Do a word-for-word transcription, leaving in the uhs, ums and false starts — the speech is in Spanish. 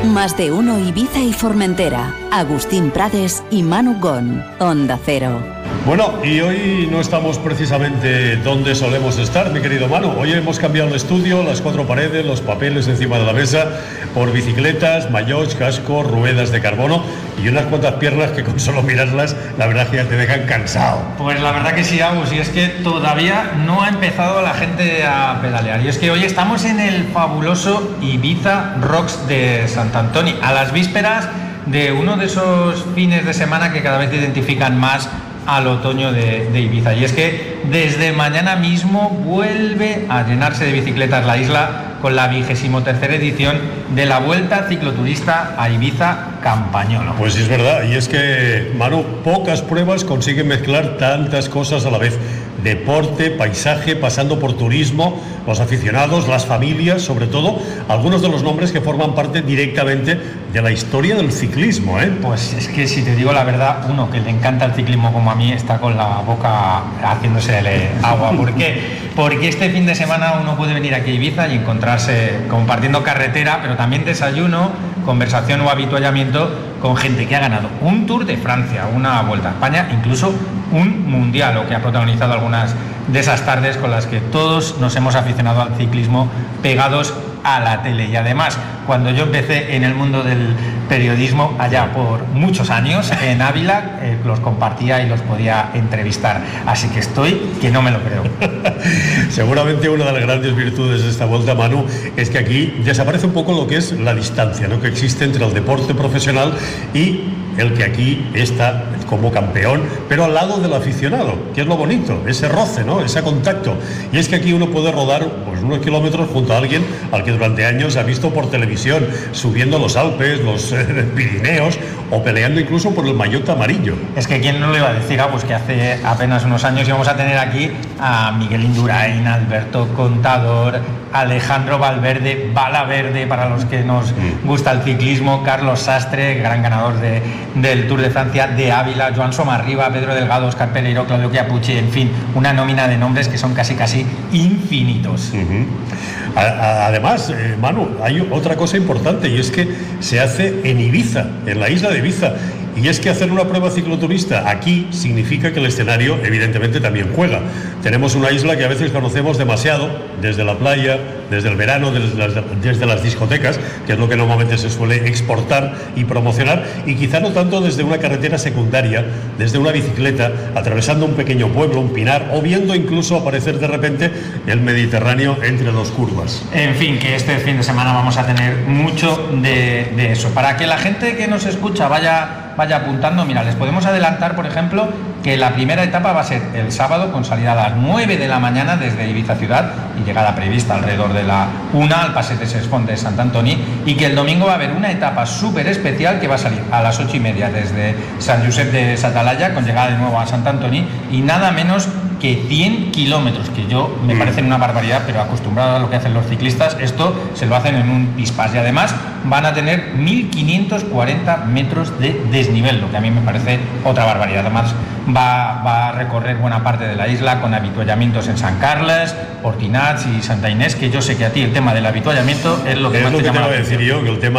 Más de uno Ibiza y Formentera. Agustín Prades y Manu Gon. Onda Cero. Bueno, y hoy no estamos precisamente donde solemos estar, mi querido Manu. Hoy hemos cambiado el estudio, las cuatro paredes, los papeles encima de la mesa, por bicicletas, maillots, cascos, ruedas de carbono y unas cuantas piernas que con solo mirarlas, la verdad que ya te dejan cansado. Pues la verdad que sí, Agus, y es que todavía no ha empezado la gente a pedalear. Y es que hoy estamos en el fabuloso Ibiza Rocks de Sant Antoni, a las vísperas de uno de esos fines de semana que cada vez identifican más al otoño de, de Ibiza. Y es que desde mañana mismo vuelve a llenarse de bicicletas la isla con la vigésimo tercera edición de la Vuelta Cicloturista a Ibiza Campañolo. Pues sí, es verdad, y es que, Manu, pocas pruebas consiguen mezclar tantas cosas a la vez. Deporte, paisaje, pasando por turismo, los aficionados, las familias, sobre todo, algunos de los nombres que forman parte directamente de la historia del ciclismo, ¿eh? Pues es que si te digo la verdad, uno que le encanta el ciclismo como a mí está con la boca haciéndosele agua. ¿Por qué? Porque este fin de semana uno puede venir aquí a Ibiza y encontrarse compartiendo carretera, pero también desayuno, conversación o habituallamiento con gente que ha ganado un Tour de Francia, una Vuelta a España, incluso un Mundial, o que ha protagonizado algunas de esas tardes con las que todos nos hemos aficionado al ciclismo pegados a la tele. Y además, cuando yo empecé en el mundo del periodismo allá por muchos años en Ávila, eh, los compartía y los podía entrevistar, así que estoy que no me lo creo. Seguramente una de las grandes virtudes de esta Vuelta, Manu, es que aquí desaparece un poco lo que es la distancia, ¿no?, que existe entre el deporte profesional y el que aquí está como campeón, pero al lado del aficionado, que es lo bonito, ese roce, ¿no?, ese contacto. Y es que aquí uno puede rodar pues unos kilómetros junto a alguien al que durante años ha visto por televisión, subiendo los Alpes, los eh, Pirineos, o peleando incluso por el maillot amarillo. Es que quién no lo iba a decir, ah, pues que hace apenas unos años íbamos a tener aquí a Miguel Indurain, Alberto Contador, Alejandro Valverde, Bala Verde para los que nos gusta el ciclismo, Carlos Sastre, gran ganador de, del Tour de Francia, de Ávila, Joan Somarriba, Pedro Delgado, Óscar Pereiro, Claudio Chiapucci, en fin, una nómina de nombres que son casi casi infinitos. Uh-huh. Además, eh, Manu, hay otra cosa importante, y es que se hace en Ibiza, en la isla de Ibiza. Y es que hacer una prueba cicloturista aquí significa que el escenario evidentemente también juega. Tenemos una isla que a veces conocemos demasiado, desde la playa, desde el verano, desde las, desde las discotecas, que es lo que normalmente se suele exportar y promocionar, y quizá no tanto desde una carretera secundaria, desde una bicicleta, atravesando un pequeño pueblo, un pinar, o viendo incluso aparecer de repente el Mediterráneo entre dos curvas. En fin, que este fin de semana vamos a tener mucho de, de eso. Para que la gente que nos escucha vaya... vaya apuntando, mira, les podemos adelantar, por ejemplo, que la primera etapa va a ser el sábado con salida a las nueve de la mañana desde Ibiza ciudad y llegada prevista alrededor de la una al Passeig Ses Fonts de Sant Antoni, y que el domingo va a haber una etapa súper especial que va a salir a las ocho y media desde Sant Josep de sa Talaia con llegada de nuevo a Sant Antoni, y nada menos que cien kilómetros, que yo me parecen una barbaridad, pero acostumbrado a lo que hacen los ciclistas, esto se lo hacen en un pispás. Y además van a tener mil quinientos cuarenta metros de desnivel, lo que a mí me parece otra barbaridad. Además va, va a recorrer buena parte de la isla con avituallamientos en Sant Carles, Hortinats y Santa Inés, que yo sé que a ti el tema del avituallamiento es lo que es más lo te que llama te la voy a atención. decir yo, que el tema